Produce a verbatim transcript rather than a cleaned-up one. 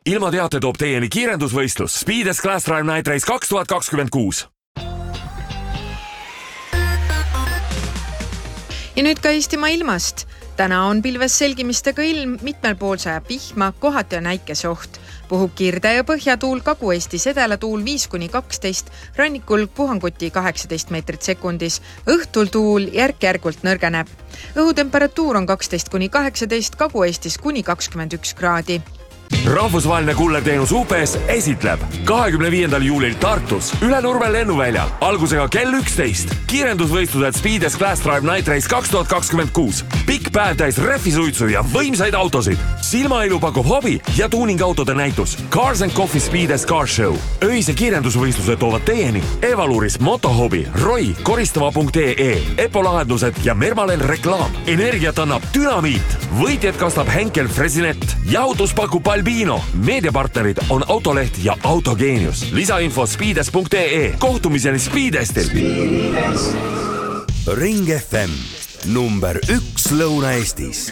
Ilma teate toob teieni kiirendusvõistlus Speedes Class Drive Night Race kaks tuhat kakskümmend kuus. Ja nüüd ka Eestimaa ilmast. Täna on pilves selgimistega ilm, mitmel pool sajab vihma, kohati on äikeseoht. Puhub kirde ja põhjatuul, Kagu-Eestis edelatuul viis kuni kaksteist, rannikul puhanguti kaheksateist meetrit sekundis. Õhtul tuul järk-järgult nõrgeneb. Õhutemperatuur on kaksteist kuni kaheksateist, Kagu-Eestis kuni kakskümmend üks kraadi. Rahvusvaheline kullerteenus U P S esitleb kahekümne viiendal juulil Tartus üle Nurme lennuvälja algusega kell üksteist. Kiirendusvõistlused Speedes Class Drive Night Race kaks tuhat kakskümmend kuus. Pikk päev täis rehvisuitsu ja võimsaid autosid. Silmailu pakub hobi ja tuuningautode näitus. Cars and Coffee Speedes Car Show. Öise kiirendusvõistlused toovad teieni Evaluris, Motohobi, Roi, koristava punkt ee, Epo lahendused ja Mermalen reklaam. Energiat annab Dynamiit. Võitjad kastab Henkel Fresinet. Jahutus pakub Albino. Meediapartnerid on Autoleht ja Autogeenius. Lisainfo speedes punkt ee. Kohtumiseni Speedestil. Ring F M number üks Lõuna-Eestis.